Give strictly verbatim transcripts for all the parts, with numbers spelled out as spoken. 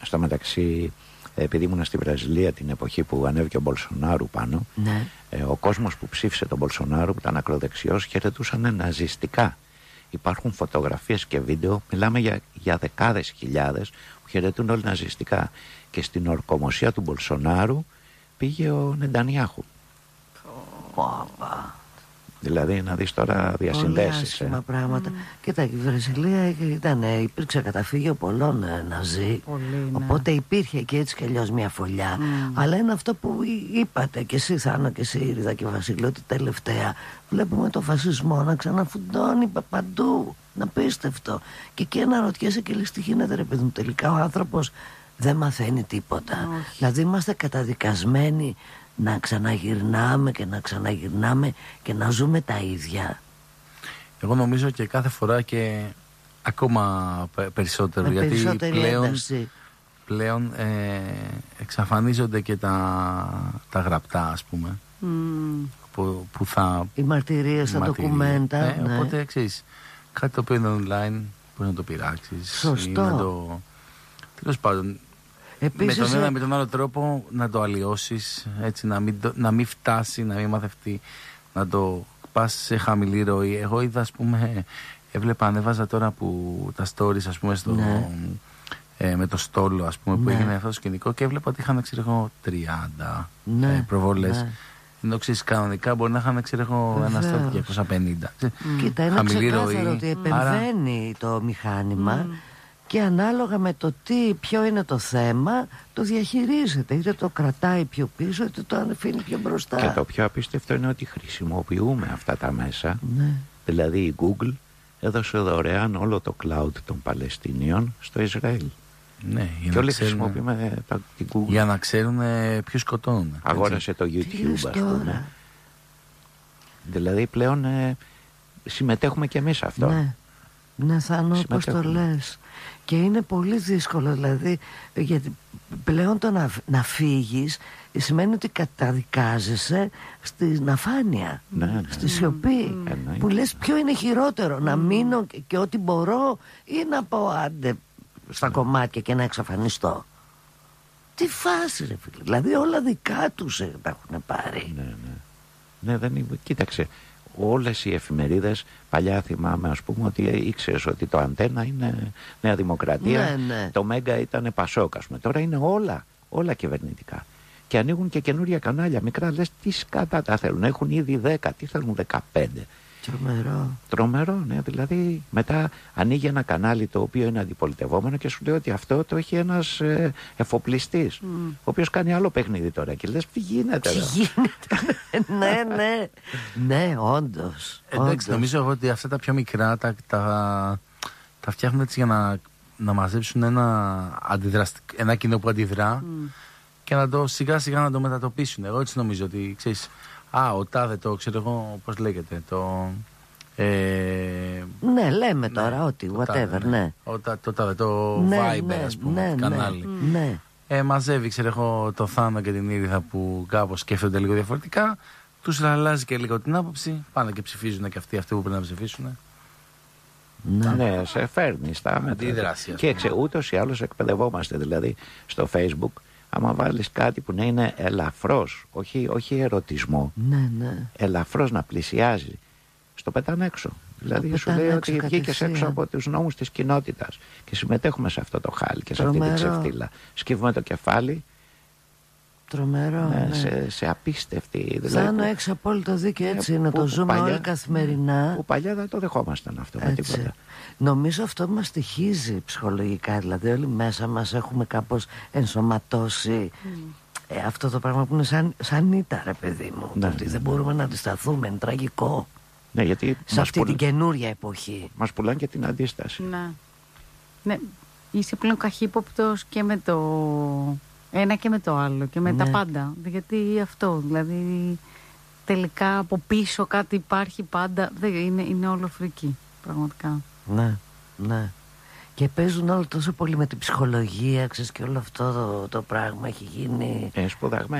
στο μεταξύ, επειδή ήμουν στη Βραζιλία την εποχή που ανέβηκε ο Μπολσονάρου πάνω, ναι. ε, ο κόσμος που ψήφισε τον Μπολσονάρου, που ήταν ακροδεξιός, χαιρετούσαν ναζιστικά. Υπάρχουν φωτογραφίες και βίντεο, μιλάμε για, για δεκάδες χιλιάδες που χαιρετούν όλοι ναζιστικά. Και στην ορκομοσία του Μπολσονάρου πήγε ο Νεντανιάχου. Oh. Δηλαδή να δεις τώρα διασυνδέσεις. Πολύ άσχημα ε. πράγματα. Mm. Κοίτα, η Βραζιλία ήταν, υπήρξε καταφύγιο πολλών ε, ναζί. Πολύ, ναι. Οπότε υπήρχε και έτσι κι αλλιώς μια φωλιά. Mm. Αλλά είναι αυτό που είπατε και εσύ, Θάνο, και εσύ, Ήριδα και Βασίλη, ότι τελευταία βλέπουμε το φασισμό να ξαναφουντώνει παντού. Να πίστευτο. Και εκεί αναρωτιέσαι και λες τι γίνεται, ρε παιδί μου. Τελικά ο άνθρωπος δεν μαθαίνει τίποτα. Όχι. Δηλαδή είμαστε καταδικασμένοι να ξαναγυρνάμε και να ξαναγυρνάμε και να ζούμε τα ίδια. Εγώ νομίζω και κάθε φορά και ακόμα περισσότερο. Με γιατί πλέον, ένταση. πλέον ε, εξαφανίζονται και τα, τα γραπτά, ας πούμε. Mm. Που, που θα... Οι μαρτυρίες, τα ντοκουμέντα. Ε, ναι. Οπότε ξέρεις, κάτι το οποίο είναι online μπορεί να το πειράξεις. Σωστό. Ή να το... Τέλος πάντων. Επίσης, με τον ένα με τον άλλο τρόπο να το αλλοιώσεις, έτσι, να μην, να μην φτάσει, να μην μαθευτεί, να το πας σε χαμηλή ροή. Εγώ είδα, ας πούμε, έβλεπα, ανέβαζα τώρα που τα stories, ας πούμε, στο, ναι. ε, με το στόλο, ας πούμε, ναι. που έγινε αυτό το σκηνικό και έβλεπα ότι είχαν, ξέρω εγώ, τριάντα ναι. ε, προβολές. Ναι. Ενώ ξέρεις, κανονικά μπορεί να είχαν, ξέρω εγώ, ένα στόλο διακόσια πενήντα. Mm. Κοίτα, είναι χαμηλή ξεκάθαρο ροή. ότι επεμβαίνει Άρα... το μηχάνημα mm. και ανάλογα με το τι, ποιο είναι το θέμα, το διαχειρίζεται. Είτε το κρατάει πιο πίσω, είτε το αφήνει πιο μπροστά. Και το πιο απίστευτο είναι ότι χρησιμοποιούμε αυτά τα μέσα. Ναι. Δηλαδή η Google έδωσε δωρεάν όλο το cloud των Παλαιστινίων στο Ισραήλ. Ναι, για και όλοι χρησιμοποιούμε τα, την Google. Για να ξέρουν ε, ποιους σκοτώνουν. Αγόρασε το YouTube, ας πούμε. Δηλαδή πλέον ε, συμμετέχουμε και εμείς αυτό. Ναι. Ναι, Θάνο, όπως το λες. Και είναι πολύ δύσκολο, δηλαδή, γιατί πλέον το να, να φύγεις σημαίνει ότι καταδικάζεσαι στην αφάνεια, ναι, ναι. στη σιωπή. Mm. Που λες ποιο είναι χειρότερο, mm. να μείνω και, και ό,τι μπορώ ή να πω άντε στα mm. κομμάτια και να εξαφανιστώ. Τι φάση, ρε φίλε, δηλαδή όλα δικά τους τα έχουν πάρει. Ναι, ναι. Ναι, δεν είναι, κοίταξε. Όλες οι εφημερίδες, παλιά θυμάμαι, ας πούμε, ότι ήξερες ότι το Αντένα είναι Νέα Δημοκρατία, ναι, ναι. το Μέγκα ήταν Πασόκ, ας πούμε. Τώρα είναι όλα, όλα κυβερνητικά. Και ανοίγουν και καινούρια κανάλια μικρά, λες τι σκατά τα θέλουν. Έχουν ήδη δέκα, τι θέλουν δεκαπέντε. Τρομερό. Τρομερό, ναι. Δηλαδή μετά ανοίγει ένα κανάλι το οποίο είναι αντιπολιτευόμενο και σου λέει ότι αυτό το έχει ένας ε, εφοπλιστής, mm. ο οποίος κάνει άλλο παιχνίδι τώρα. Και λες τι γίνεται. Τι γίνεται. ναι, ναι. Ναι, όντως. Εντάξει, όντως. νομίζω εγώ ότι αυτά τα πιο μικρά τα, τα, τα φτιάχνουν έτσι για να, να μαζέψουν ένα, ένα κοινό που αντιδρά mm. και να το σιγά σιγά να το μετατοπίσουν. Εγώ έτσι νομίζω ότι ξέρεις. Α, ο τάδε το ξέρω εγώ πώς λέγεται το... Ε, ναι, λέμε ναι, τώρα ότι το whatever, τάδε, ναι. ναι. Ο, το τάδε, το ναι, Viber, ναι, ας πούμε, ναι, κανάλι. Ναι. Ε, μαζεύει, ξέρω εγώ, το Θάνο και την Ήριδα που κάπως σκέφτονται λίγο διαφορετικά. Τους αλλάζει και λίγο την άποψη. Πάνε και ψηφίζουν και αυτοί, αυτοί που πρέπει να ψηφίσουν. Ναι, ναι, σε φέρνει στα μέτρα. Και εξ, ούτως ή άλλως εκπαιδευόμαστε, δηλαδή στο Facebook. Άμα βάλεις κάτι που να είναι ελαφρώς, όχι, όχι ερωτισμό, ναι, ναι. ελαφρώς να πλησιάζει, στο πετάνε έξω. Δηλαδή σου λέει ότι βγήκες έξω από τους νόμους της κοινότητας και συμμετέχουμε σε αυτό το χάλι και σε Τρομερό. αυτή την ξεφτύλα. Σκύβουμε το κεφάλι. Τρομερό. Ναι, ναι. Σε, σε απίστευτη. Δηλαδή, Θάνο, έχεις απόλυτο δίκιο, έτσι είναι. Το ζούμε παλιά, όλοι καθημερινά. Που παλιά δεν το δεχόμασταν αυτό με τίποτα. Νομίζω αυτό μας στοιχίζει ψυχολογικά. Δηλαδή όλοι μέσα μας έχουμε κάπως ενσωματώσει mm. ε, αυτό το πράγμα που είναι σαν, σαν ήττα, ρε παιδί μου. Ναι, ότι ναι, δεν ναι. μπορούμε να αντισταθούμε. Είναι τραγικό. Ναι, γιατί σε αυτή πουλ... την καινούρια εποχή. Μας πουλάνε και την αντίσταση. Ναι. Ναι. Είσαι πλέον καχύποπτος και με το ένα και με το άλλο και με ναι. τα πάντα. Γιατί αυτό, δηλαδή τελικά από πίσω κάτι υπάρχει πάντα. Δεν, είναι, είναι όλο φρική, πραγματικά. Ναι, ναι. Και παίζουν όλο τόσο πολύ με την ψυχολογία, ξέρεις, και όλο αυτό το, το πράγμα έχει γίνει. Είναι σπουδαγμένοι πλέον.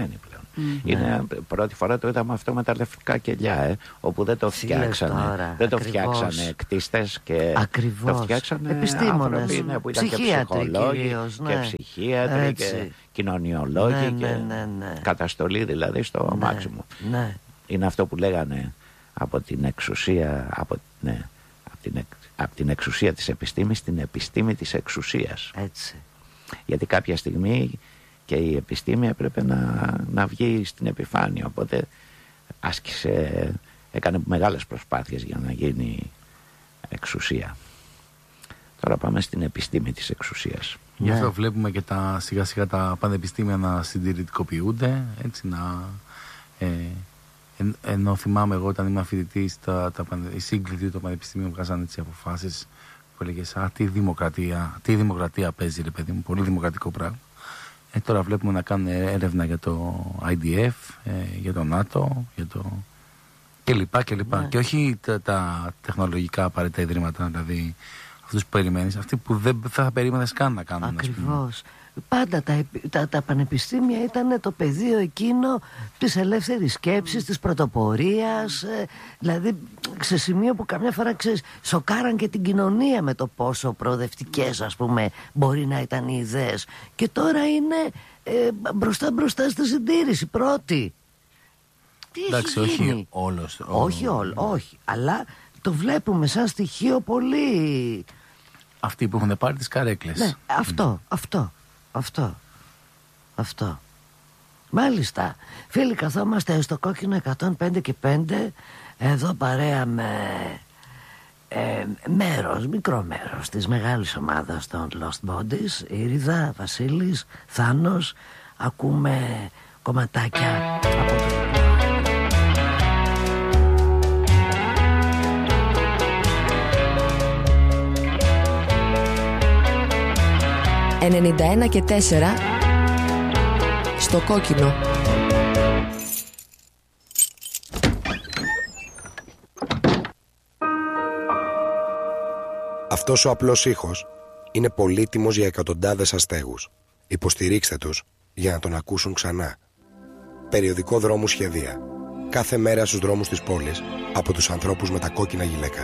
Mm. Είναι mm. πρώτη φορά το είδαμε αυτό με τα λευκά κελιά, ε, όπου δεν το φτιάξανε. Τώρα, δεν ακριβώς. Το φτιάξανε κτίστες και ακριβώς. Το φτιάξανε επιστήμονες, άνθρωποι, ναι, που ήταν και ψυχολόγοι κυρίως, ναι. και ψυχίατροι έτσι. Και κοινωνιολόγοι ναι, και ναι, ναι, ναι. καταστολή δηλαδή στο ναι, maximum. Ναι. Είναι αυτό που λέγανε από την εξουσία, από, ναι, από, την, από την εξουσία της επιστήμης στην επιστήμη της εξουσίας. Έτσι. Γιατί κάποια στιγμή και η επιστήμη έπρεπε να, να βγει στην επιφάνεια, οπότε άσκησε, έκανε μεγάλες προσπάθειες για να γίνει εξουσία. Τώρα πάμε στην επιστήμη της εξουσίας. Γι' αυτό ναι. βλέπουμε και τα, σιγά σιγά τα πανεπιστήμια να συντηρητικοποιούνται, έτσι να... Ε, εν, ενώ θυμάμαι εγώ όταν ήμουν φοιτητής, τα, τα, οι σύγκλητοι του πανεπιστήμιου βγάζαν έτσι αποφάσεις που έλεγες «Α, τι δημοκρατία, τι δημοκρατία παίζει ρε παιδί μου, πολύ δημοκρατικό πράγμα». Ε, τώρα βλέπουμε να κάνουν έρευνα για το άι ντι εφ, ε, για το ΝΑΤΟ, για το... και λοιπά και λοιπά. Ναι. Και όχι τα, τα τεχνολογικά απαραίτητα ιδρύματα, δηλαδή αυτούς που περιμένεις, αυτοί που δεν θα περίμενες καν να κάνουν. Ακριβώς. Πάντα τα, τα, τα πανεπιστήμια ήταν το πεδίο εκείνο της ελεύθερης σκέψης, mm. της πρωτοπορίας, ε, δηλαδή σε σημείο που καμιά φορά ξέρεις, σοκάραν και την κοινωνία με το πόσο προοδευτικές ας πούμε μπορεί να ήταν οι ιδέες. Και τώρα είναι ε, μπροστά μπροστά στη συντήρηση πρώτη. Τι εντάξει, έχει γίνει? όχι όλος. Όχι όλο, όχι, αλλά το βλέπουμε σαν στοιχείο πολύ... Αυτοί που έχουν πάρει τις καρέκλες. Ναι, αυτό, αυτό. Αυτό, αυτό. Μάλιστα. Φίλοι, καθόμαστε στο Κόκκινο εκατόν πέντε και πέντε. Εδώ παρέα με ε, μέρος, μικρό μέρος της μεγάλης ομάδας των Lost Bodies. Ήριδα, Βασίλης, Θάνος. Ακούμε κομματάκια από το... ενενήντα ένα και τέσσερα στο Κόκκινο. Αυτός ο απλός ήχος είναι πολύτιμος για εκατοντάδες αστέγους. Υποστηρίξτε τους για να τον ακούσουν ξανά. Περιοδικό Δρόμου Σχεδία. Κάθε μέρα στους δρόμους της πόλης από τους ανθρώπους με τα κόκκινα γυλαίκα.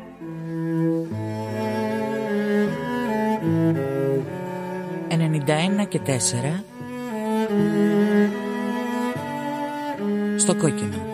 ενενήντα ένα και τέσσερα στο Κόκκινο.